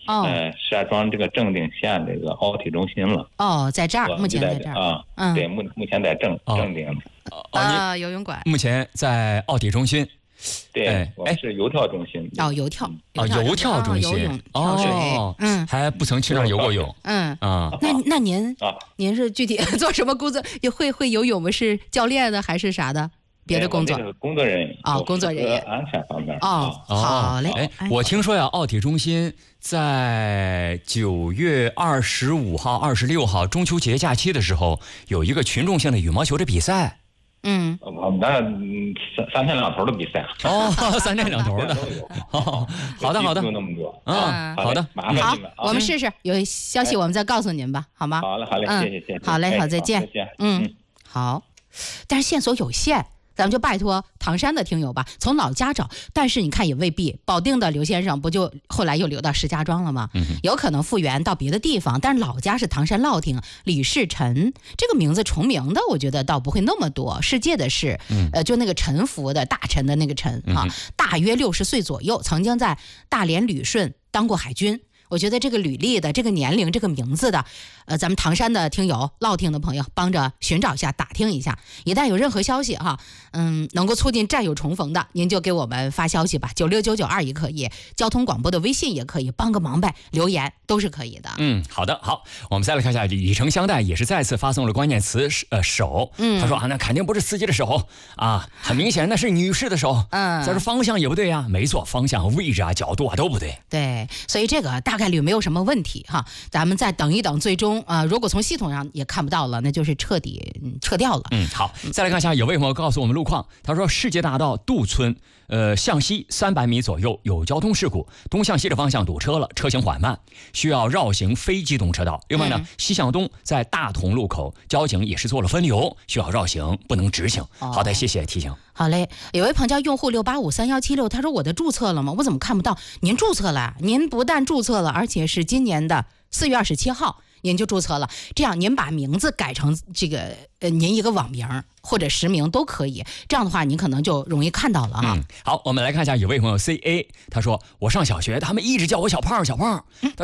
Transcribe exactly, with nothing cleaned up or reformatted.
哦， 呃，石家庄这个正定县这个奥体中心了。 哦，在这儿，目前在这儿啊， 嗯， 对，目目前在正正定啊游泳馆， 目前在奥体中心。 对， 哎， 我们是游跳中心。 哦，游跳啊，游跳中心， 游泳、跳水，嗯， 还不曾去那儿游过泳， 嗯啊， 那那您啊，您是具体做什么工作？也会会游泳吗？是教练的还是啥的？别的工作？ 工作人员哦，工作人员安全方面。 哦，好嘞。 哎，我听说呀，奥体中心在九月二十五号、二十六号中秋节假期的时候，有一个群众性的羽毛球的比赛。 嗯， 我们那三三天两头的比赛哦，三天两头的，哦，好的好的， 就那么多啊，好的， 麻烦你们，好，我们试试，有消息我们再告诉您吧，好吗？ 好嘞好嘞，谢谢谢谢， 好嘞好，再见， 再见， 嗯，好，但是线索有限。咱们就拜托唐山的听友吧，从老家找，但是你看也未必。保定的刘先生不就后来又留到石家庄了吗？ 嗯、 有可能复原到别的地方，但是老家是唐山乐亭李世臣，这个名字重名的，我觉得倒不会那么多。世界的世， 嗯、 呃，就那个臣服的大臣的那个臣哈、 嗯， 大约六十岁左右，曾经在大连旅顺当过海军。我觉得这个履历的这个年龄这个名字的，呃，咱们唐山的听友、乐亭的朋友帮着寻找一下、打听一下，一旦有任何消息哈，嗯，能够促进战友重逢的，您就给我们发消息吧，九六九九二也可以，交通广播的微信也可以，帮个忙呗，留言都是可以的。 嗯，好的，好，我们再来看一下里程香代也是再次发送了关键词，呃，手， 嗯， 他说啊，那肯定不是司机的手啊，很明显那是女士的手， 嗯， 再说方向也不对呀，没错，方向和位置啊、角度啊都不对， 对，所以这个大概率没有什么问题哈，咱们再等一等，最终啊、呃，如果从系统上也看不到了，那就是彻底、嗯、撤掉了。 嗯，好，再来看一下，有位朋友告诉我们路况，他说世界大道杜村，呃，向西三百米左右有交通事故，东向西的方向堵车了，车行缓慢，需要绕行非机动车道。另外呢，嗯、西向东在大同路口，交警也是做了分流，需要绕行，不能直行。哦、好的，谢谢提醒。 好嘞，有位朋友叫用户六八五三幺七六，他说我的注册了吗？我怎么看不到？您注册了，您不但注册了，而且是今年的四月二十七号您就注册了。这样您把名字改成这个呃您一个网名或者实名都可以，这样的话您可能就容易看到了哈、 嗯。好，我们来看一下有位朋友 C A， 他说我上小学，他们一直叫我小胖小胖，他